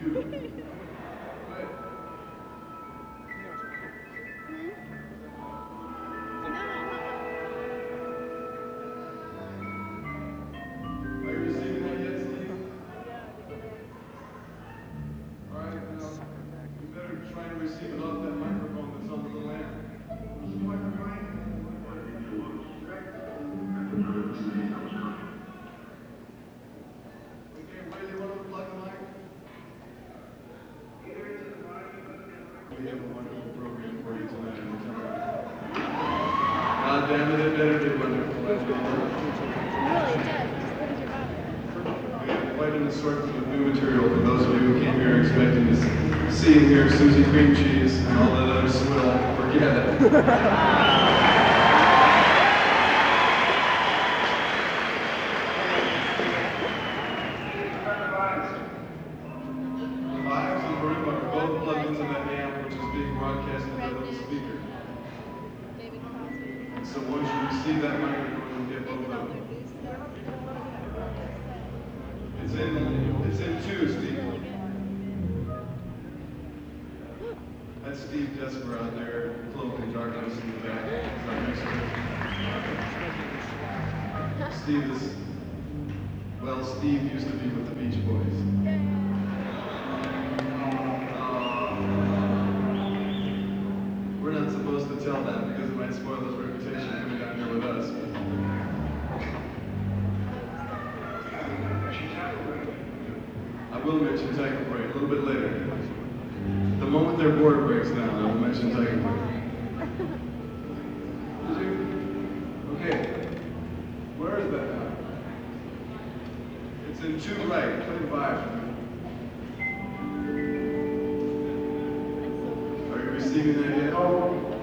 you receiving that yet, Steve? All right, now, you better try to receive it off that microphone that's on the little amp. Okay, where do you want to plug the mic? We have a wonderful program for you tonight. God damn it, it better be wonderful. Really, it does. Just look at your body. We have quite an assortment of new material for those of you who came here expecting to see and hear Susie Cream Cheese and all that other swill. Forget it. The vibes and marimba are both plugged into that amp, which is being broadcast into that little speaker. David Crosby. So once you receive that microphone, you'll get both of them. It's in two, Steve. That's Steve Desper out there, cloaked in darkness in the back. Right next to him. Steve is, well, Steve used to be with the Beach Boys. We're not supposed to tell that because it might spoil his reputation coming down here with us. I will mention Tiger Break a little bit later. The moment their board breaks down, I will mention Tiger Break. Okay. Where is that now? It's in two right. Play five. Are you receiving that yet?